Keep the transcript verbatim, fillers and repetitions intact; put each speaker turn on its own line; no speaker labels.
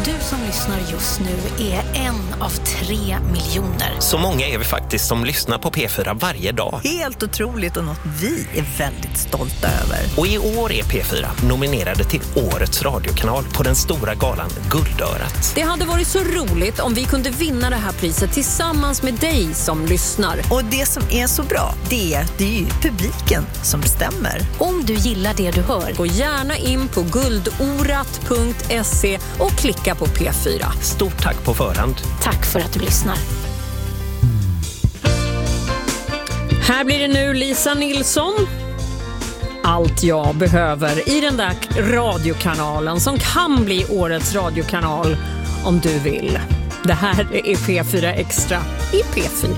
Du som lyssnar just nu är en av tre miljoner.
Så många är vi faktiskt som lyssnar på P fyra varje dag.
Helt otroligt och något vi är väldigt stolta över.
Och i år är P fyra nominerade till Årets radiokanal på den stora galan Guldörat.
Det hade varit så roligt om vi kunde vinna det här priset tillsammans med dig som lyssnar.
Och det som är så bra, det är, det är ju publiken som bestämmer.
Om du gillar det du hör,
gå gärna in på guldorat punkt se och klicka på P fyra.
Stort tack på förhand.
Tack för att du lyssnar.
Här blir det nu Lisa Nilsson. Allt jag behöver i den där radiokanalen som kan bli årets radiokanal om du vill. Det här är P fyra Extra i P fyra.